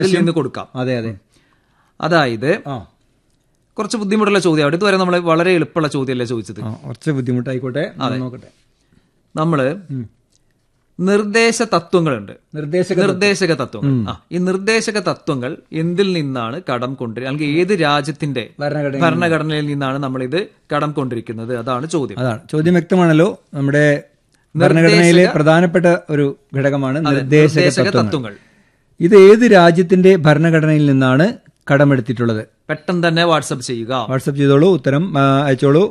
നിന്ന് കൊടുക്കാം. അതെ അതെ. അതായത് കുറച്ച് ബുദ്ധിമുട്ടുള്ള ചോദ്യമാണ്. ഇതുവരെ നമ്മൾ വളരെ എളുപ്പമുള്ള ചോദ്യമല്ലേ ചോദിച്ചത്. കുറച്ച് ബുദ്ധിമുട്ടായിക്കോട്ടെ, നോക്കട്ടെ. നമ്മള് നിർദ്ദേശ തത്വങ്ങളുണ്ട്, നിർദ്ദേശക തത്വങ്ങൾ. ഈ നിർദ്ദേശക തത്വങ്ങൾ എന്തിൽ നിന്നാണ് കടം കൊണ്ടിരിക്കുന്നത്, അല്ലെങ്കിൽ ഏത് രാജ്യത്തിന്റെ ഭരണഘടനയിൽ നിന്നാണ് നമ്മൾ ഇത് കടം കൊണ്ടിരിക്കുന്നത്? അതാണ് ചോദ്യം. അതാണ് ചോദ്യം. വ്യക്തമാണല്ലോ, നമ്മുടെ ഭരണഘടനയിലെ പ്രധാനപ്പെട്ട ഒരു ഘടകമാണ് നിർദ്ദേശക തത്വങ്ങൾ. ഇത് ഏത് രാജ്യത്തിന്റെ ഭരണഘടനയിൽ നിന്നാണ് കടമെടുത്തിട്ടുള്ളത്? പെട്ടെന്ന് തന്നെ വാട്സപ്പ് ചെയ്യുക. വാട്സപ്പ് ചെയ്തോളൂ, ഉത്തരം അയച്ചോളൂ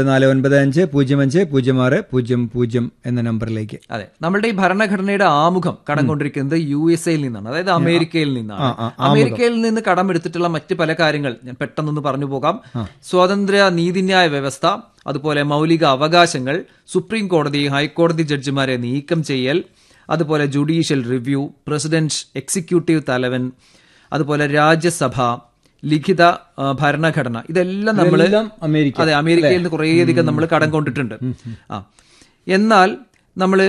9495056000 എന്ന നമ്പറിലേക്ക്. അതെ, നമ്മളുടെ ഈ ഭരണഘടനയുടെ ആമുഖം കടം കൊണ്ടിരിക്കുന്നത് USA നിന്നാണ്, അതായത് അമേരിക്കയിൽ നിന്നാണ്. അമേരിക്കയിൽ നിന്ന് കടമെടുത്തിട്ടുള്ള മറ്റ് പല കാര്യങ്ങൾ ഞാൻ പെട്ടെന്നൊന്ന് പറഞ്ഞു പോകാം. സ്വാതന്ത്ര്യ നീതിന്യായ വ്യവസ്ഥ, അതുപോലെ മൗലിക അവകാശങ്ങൾ, സുപ്രീം കോടതി ഹൈക്കോടതി ജഡ്ജിമാരെ നീക്കം ചെയ്യൽ, അതുപോലെ ജുഡീഷ്യൽ റിവ്യൂ, പ്രസിഡന്റ് എക്സിക്യൂട്ടീവ് തലവൻ, അതുപോലെ രാജ്യസഭ, ലിഖിത ഭരണഘടന, ഇതെല്ലാം നമ്മൾ അതെ അമേരിക്കയിൽ നിന്ന് കുറേയധികം നമ്മൾ കടം കൊണ്ടിട്ടുണ്ട്. എന്നാൽ നമ്മള്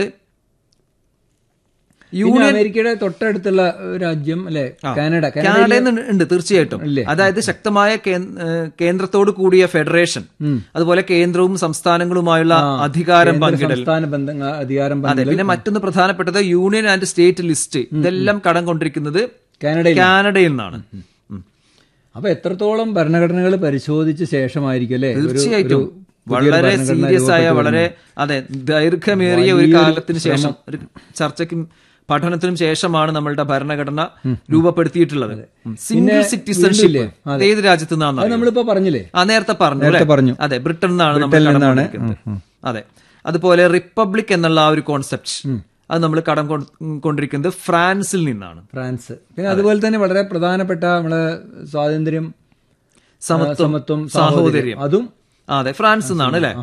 അമേരിക്കയുടെ തൊട്ടടുത്തുള്ള രാജ്യം അല്ലെ കാനഡയിൽ ഉണ്ട് തീർച്ചയായിട്ടും. അതായത് ശക്തമായ കേന്ദ്രത്തോട് കൂടിയ ഫെഡറേഷൻ, അതുപോലെ കേന്ദ്രവും സംസ്ഥാനങ്ങളുമായുള്ള അധികാരം പങ്കിടൽ. അതെ, പിന്നെ മറ്റൊന്ന് പ്രധാനപ്പെട്ടത് യൂണിയൻ ആൻഡ് സ്റ്റേറ്റ് ലിസ്റ്റ്. ഇതെല്ലാം കടം കൊണ്ടിരിക്കുന്നത് കാനഡയിൽ നിന്നാണ്. അപ്പൊ എത്രത്തോളം ഭരണഘടനകൾ പരിശോധിച്ച ശേഷമായിരിക്കും അല്ലെ? തീർച്ചയായിട്ടും വളരെ സീരിയസ് ആയ, വളരെ അതെ ദൈർഘ്യമേറിയ ഒരു കാലത്തിന് ശേഷം, ഒരു ചർച്ചയ്ക്കും പഠനത്തിനും ശേഷമാണ് നമ്മളുടെ ഭരണഘടന രൂപപ്പെടുത്തിയിട്ടുള്ളത്. സിംഗിൾ സിറ്റിസൺഷിപ്പ് ഏത് രാജ്യത്തു നിന്നാണ് നമ്മളിപ്പോ പറഞ്ഞില്ലേ? നേരത്തെ പറഞ്ഞു. അതെ, ബ്രിട്ടനിൽ നിന്നാണ്. അതെ, അതുപോലെ റിപ്പബ്ലിക് എന്നുള്ള ആ ഒരു കോൺസെപ്റ്റ് അത് നമ്മൾ കടം കൊണ്ടിരിക്കുന്നത് ഫ്രാൻസിൽ നിന്നാണ്. ഫ്രാൻസ്. പിന്നെ അതുപോലെ തന്നെ വളരെ പ്രധാനപ്പെട്ട നമ്മളെ സ്വാതന്ത്ര്യം, സമത്വം, സാഹോദര്യം, അതും അതെ ഫ്രാൻസ് നിന്നാണ് അല്ലെ?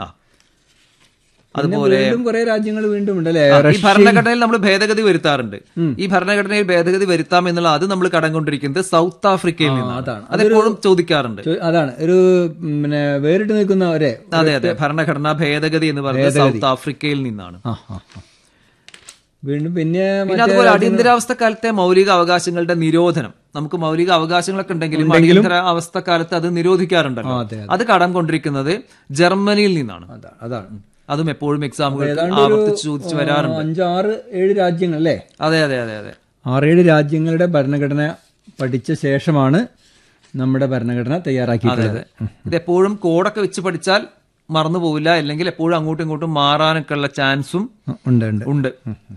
അതുപോലെ കുറെ രാജ്യങ്ങൾ വീണ്ടും ഉണ്ടല്ലേ? ഈ ഭരണഘടനയിൽ നമ്മൾ ഭേദഗതി വരുത്താറുണ്ട്. ഈ ഭരണഘടനയിൽ ഭേദഗതി വരുത്താം എന്നുള്ള അത് നമ്മൾ കടം കൊണ്ടിരിക്കുന്നത് സൗത്ത് ആഫ്രിക്കയിൽ നിന്നാണ്. അതെപ്പോഴും ചോദിക്കാറുണ്ട്. അതാണ് ഒരു പിന്നെ വേറിട്ട് നിൽക്കുന്ന ഒരേ. അതെ അതെ, ഭരണഘടനാ ഭേദഗതി എന്ന് പറയുന്നത് സൗത്ത് ആഫ്രിക്കയിൽ നിന്നാണ്. വീണ്ടും പിന്നെ അതുപോലെ അടിയന്തരാവസ്ഥ കാലത്തെ മൗലിക അവകാശങ്ങളുടെ നിരോധനം. നമുക്ക് മൗലിക അവകാശങ്ങളൊക്കെ ഉണ്ടെങ്കിലും അടിയന്തരാവസ്ഥ കാലത്ത് അത് നിരോധിക്കാറുണ്ടല്ലോ. അത് കടം കൊണ്ടിരിക്കുന്നത് ജർമ്മനിയിൽ നിന്നാണ്. അതും എപ്പോഴും എക്സാമുകൾ ആവർത്തിച്ച് ചോദിച്ചു വരാറുണ്ട്. 5-6-7 രാജ്യങ്ങൾ അല്ലേ? അതെ അതെ അതെ അതെ 6-7 രാജ്യങ്ങളുടെ ഭരണഘടന പഠിച്ച ശേഷമാണ് നമ്മുടെ ഭരണഘടന തയ്യാറാക്കിയിട്ടുള്ളത്. ഇതെപ്പോഴും കോഡൊക്കെ വെച്ച് പഠിച്ചാൽ മറന്നു പോവില്ല, അല്ലെങ്കിൽ എപ്പോഴും അങ്ങോട്ടും ഇങ്ങോട്ടും മാറാനൊക്കെ ഉള്ള ചാൻസും ഉണ്ട്.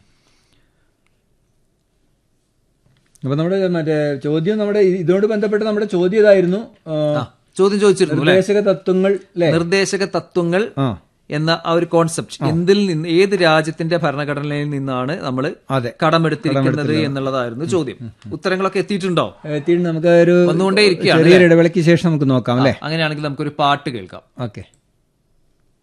അപ്പൊ നമ്മുടെ മറ്റേ ചോദ്യം, നമ്മുടെ ഇതോട് ബന്ധപ്പെട്ട് നമ്മുടെ ചോദ്യം ഇതായിരുന്നു. ചോദ്യം ചോദിച്ചിരുന്നു നിർദ്ദേശക തത്വങ്ങൾ എന്ന ആ ഒരു കോൺസെപ്റ്റ് എന്തിൽ നിന്ന്, ഏത് രാജ്യത്തിന്റെ ഭരണഘടനയിൽ നിന്നാണ് നമ്മൾ കടമെടുത്തിരിക്കുന്നത് എന്നുള്ളതായിരുന്നു ചോദ്യം. ഉത്തരങ്ങളൊക്കെ എത്തിയിട്ടുണ്ടോ? എത്തിയിട്ടുണ്ട്. നമുക്ക് ഒരു വന്നുകൊണ്ടേയിരിക്കുകയാണ്. ഇടവേളയ്ക്ക് ശേഷം നമുക്ക് നോക്കാം അല്ലേ? അങ്ങനെയാണെങ്കിൽ നമുക്കൊരു പാട്ട് കേൾക്കാം. ഓക്കെ.